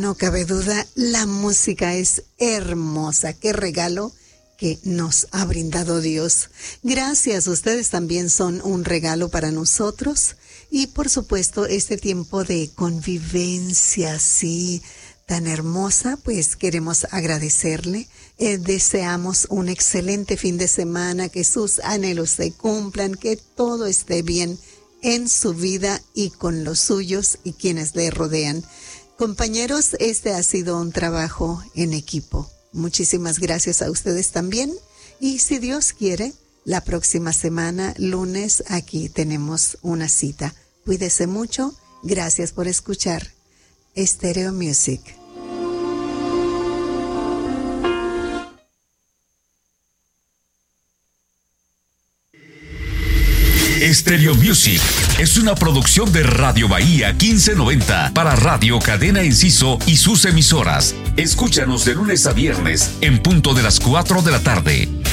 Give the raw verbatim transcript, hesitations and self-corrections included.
no cabe duda, la música es hermosa. Qué regalo que nos ha brindado Dios. Gracias, ustedes también son un regalo para nosotros. Y por supuesto, este tiempo de convivencia, sí, tan hermosa, pues queremos agradecerle. Eh, deseamos un excelente fin de semana, que sus anhelos se cumplan, que todo esté bien en su vida y con los suyos y quienes le rodean. Compañeros, este ha sido un trabajo en equipo. Muchísimas gracias a ustedes también. Y si Dios quiere, la próxima semana, lunes, aquí tenemos una cita. Cuídese mucho. Gracias por escuchar Stereo Music. Stereo Music es una producción de Radio Bahía quince noventa para Radio Cadena Enciso y sus emisoras. Escúchanos de lunes a viernes en punto de las cuatro de la tarde.